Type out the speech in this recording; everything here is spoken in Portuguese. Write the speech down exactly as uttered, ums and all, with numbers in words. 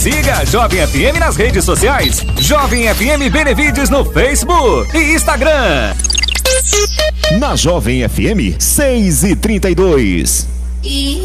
Siga a Jovem F M nas redes sociais. Jovem F M Benevides no Facebook e Instagram. Na Jovem F M, seis e trinta e dois.